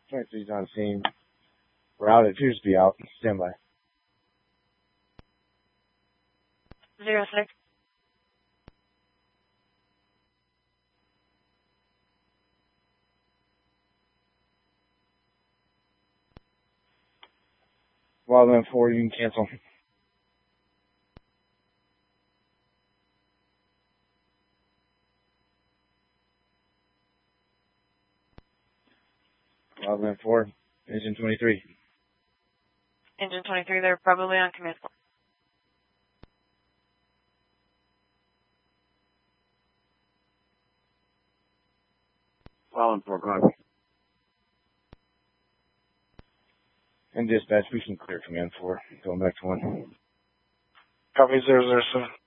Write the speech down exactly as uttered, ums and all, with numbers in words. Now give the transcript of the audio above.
twenty-three's on scene. Route appears to be out. Stand by. Zero six. Wildland four, you can cancel. Wildland four, engine twenty-three. Engine twenty-three, they're probably on command four. Wildland four, copy. And dispatch, we can clear command four. Going back to one. Copy zero zero seven.